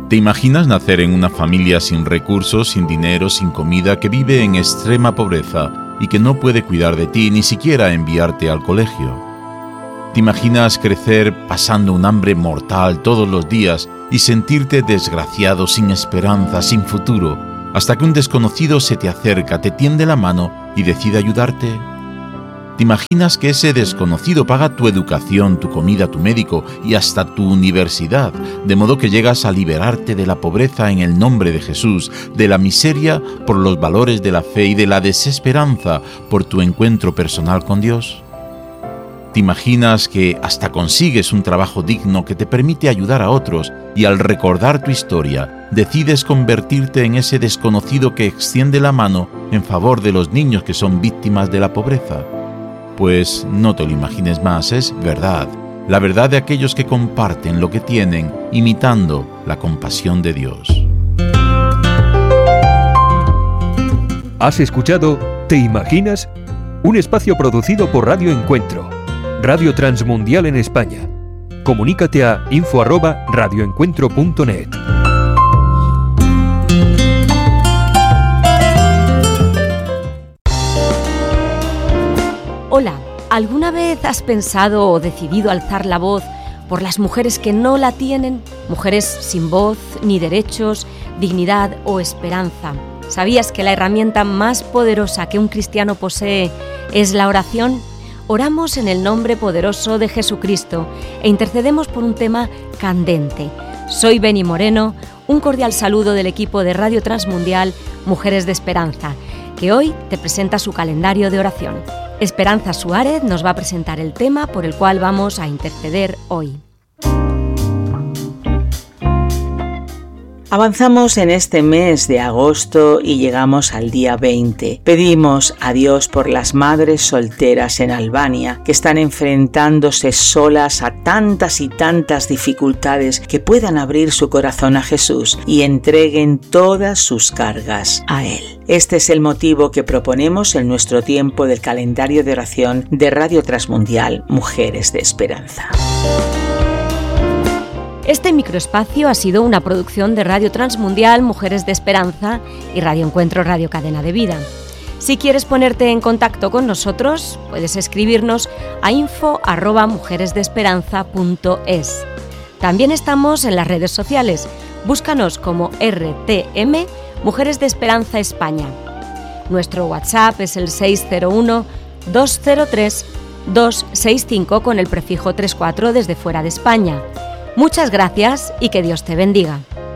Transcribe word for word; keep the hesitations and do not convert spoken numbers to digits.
¿Te imaginas nacer en una familia sin recursos, sin dinero, sin comida, que vive en extrema pobreza y que no puede cuidar de ti, ni siquiera enviarte al colegio? ¿Te imaginas crecer pasando un hambre mortal todos los días y sentirte desgraciado, sin esperanza, sin futuro, hasta que un desconocido se te acerca, te tiende la mano y decide ayudarte? ¿Te imaginas que ese desconocido paga tu educación, tu comida, tu médico y hasta tu universidad, de modo que llegas a liberarte de la pobreza en el nombre de Jesús, de la miseria por los valores de la fe y de la desesperanza por tu encuentro personal con Dios? ¿Te imaginas que hasta consigues un trabajo digno que te permite ayudar a otros y al recordar tu historia, decides convertirte en ese desconocido que extiende la mano en favor de los niños que son víctimas de la pobreza? Pues no te lo imagines más, es verdad, la verdad de aquellos que comparten lo que tienen, imitando la compasión de Dios. ¿Has escuchado ¿Te imaginas? Un espacio producido por Radio Encuentro, Radio Transmundial en España. Comunícate a info arroba radioencuentro punto net. Hola, ¿alguna vez has pensado o decidido alzar la voz por las mujeres que no la tienen? Mujeres sin voz, ni derechos, dignidad o esperanza. ¿Sabías que la herramienta más poderosa que un cristiano posee es la oración? Oramos en el nombre poderoso de Jesucristo e intercedemos por un tema candente. Soy Beni Moreno, un cordial saludo del equipo de Radio Transmundial Mujeres de Esperanza, que hoy te presenta su calendario de oración. Esperanza Suárez nos va a presentar el tema por el cual vamos a interceder hoy. Avanzamos en este mes de agosto y llegamos al día veinte. Pedimos a Dios por las madres solteras en Albania que están enfrentándose solas a tantas y tantas dificultades, que puedan abrir su corazón a Jesús y entreguen todas sus cargas a Él. Este es el motivo que proponemos en nuestro tiempo del calendario de oración de Radio Transmundial Mujeres de Esperanza. Este microespacio ha sido una producción de Radio Transmundial Mujeres de Esperanza y Radio Encuentro Radio Cadena de Vida. Si quieres ponerte en contacto con nosotros, puedes escribirnos a info arroba mujeresdeesperanza punto es. También estamos en las redes sociales. Búscanos como R T M Mujeres de Esperanza España. Nuestro WhatsApp es el seis cero uno, dos cero tres, dos seis cinco con el prefijo treinta y cuatro desde fuera de España. Muchas gracias y que Dios te bendiga.